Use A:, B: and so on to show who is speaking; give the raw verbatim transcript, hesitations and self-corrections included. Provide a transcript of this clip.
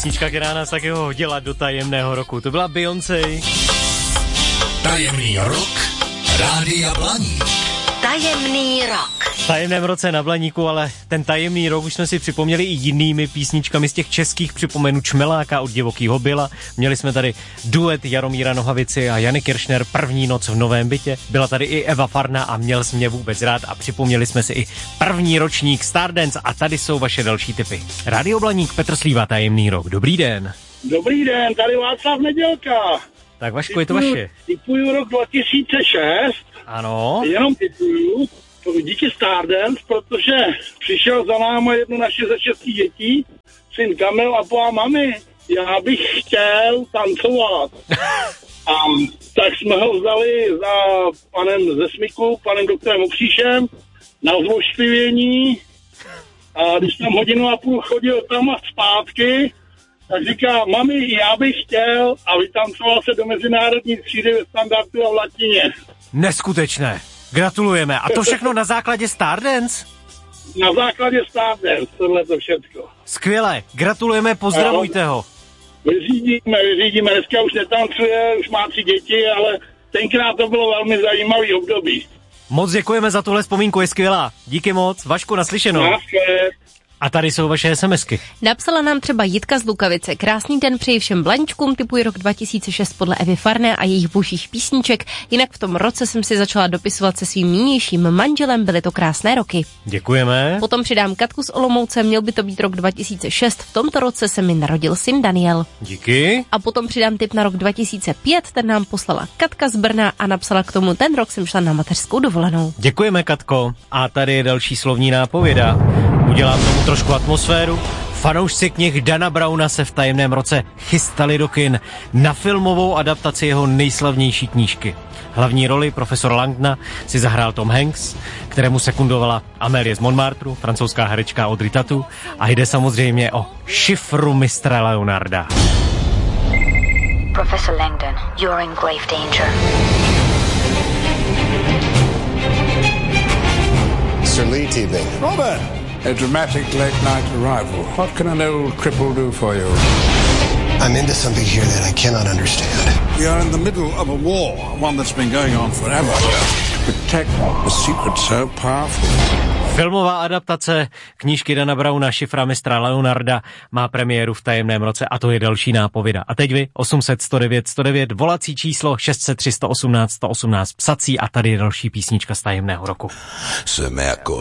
A: Písnička, která nás taky hodila do tajemného roku. To byla Beyoncé.
B: Tajemný rok Rádia Blaník.
C: Tajemný rok.
A: V tajemném roce na Blaníku, ale ten tajemný rok už jsme si připomněli i jinými písničkami z těch českých. Připomenu Čmeláka od Divokýho Byla. Měli jsme tady duet Jaromíra Nohavici a Jany Kiršner, První noc v novém bytě. Byla tady i Eva Farna a Měl jsi mě vůbec rád a připomněli jsme si i první ročník Stardance a tady jsou vaše další tipy. Rádio Blaník, Petr Slíva, tajemný rok. Dobrý den.
D: Dobrý den, tady Václav Nedělka.
A: Tak Vaško, je to vaše.
D: Tipuju rok dva tisíce šest.
A: Ano.
D: Jenom tipuju, díky Stardance, protože přišel za námi jedno naše ze šesti dětí, syn Kamil a po a mami, já bych chtěl tancovat. A tak jsme ho vzali za panem ze Smyku, panem doktorem Opříšem, na zvošklivění. A když tam hodinu a půl chodil tam a zpátky, tak říká, mami, já bych chtěl, a vytancoval se do mezinárodní třídy ve standardu a v latině.
A: Neskutečné. Gratulujeme. A to všechno na základě Stardance?
D: Na základě Stardance, tohle to všechno.
A: Skvěle. Gratulujeme, pozdravujte ho.
D: Vyřídíme, vyřídíme. Dneska už netancuje, už má tři děti, ale tenkrát to bylo velmi zajímavý období.
A: Moc děkujeme za tuhle vzpomínku, je skvělá. Díky moc. Vašku, naslyšenou.
D: Naschle.
A: A tady jsou vaše SMSky.
E: Napsala nám třeba Jitka z Lukavice. Krásný den přeji všem Blaníčkům, typuji rok dva tisíce šest podle Evy Farné a jejich božích písniček. Jinak v tom roce jsem si začala dopisovat se svým nynějším manželem, byly to krásné roky.
A: Děkujeme.
E: Potom přidám Katku z Olomouce, měl by to být rok dva tisíce šest, v tomto roce se mi narodil syn Daniel.
A: Díky.
E: A potom přidám tip na rok dva tisíce pět, ten nám poslala Katka z Brna a napsala k tomu, ten rok jsem šla na mateřskou dovolenou.
A: Děkujeme, Katko. A tady je další slovní nápověda. Udělám tomu trošku atmosféru. Fanoušci knih Dana Browna se v tajemném roce chystali do kin na filmovou adaptaci jeho nejslavnější knížky. Hlavní roli profesora Langdona si zahrál Tom Hanks, kterému sekundovala Amélie z Montmartru, francouzská herečka Audrey Tautou, a jde samozřejmě o šifru mistra Leonarda.
C: Professor Langdon, you're in grave danger.
F: Sir Lee Teabing.
G: Robert! A dramatic late-night arrival. What can an old cripple do for you?
F: I'm into something here that I cannot understand.
G: We are in the middle of a war, one that's been going on forever. To protect a secret so powerful.
A: Filmová adaptace knížky Dana Browna Šifra mistra Leonarda má premiéru v tajemném roce a to je další nápověda. A teď vy, osm set sto devět sto devět, volací číslo šest set tři sto osmnáct sto osmnáct, psací a tady je další písnička z tajemného roku.
B: Jsme jako